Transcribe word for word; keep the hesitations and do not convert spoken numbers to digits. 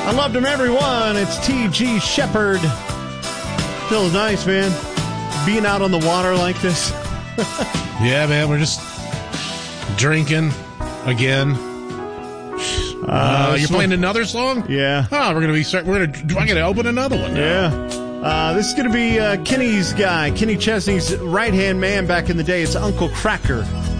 I loved them, everyone. It's T G Shepherd. Feels nice, man. Being out on the water like this. Yeah, man. We're just drinking again. Uh, uh, you're playing another song? Yeah. Oh, we're gonna be. Start, we're gonna. I'm gonna open another one now. Yeah. Uh, this is gonna be uh, Kenny's guy, Kenny Chesney's right hand man back in the day. It's Uncle Cracker.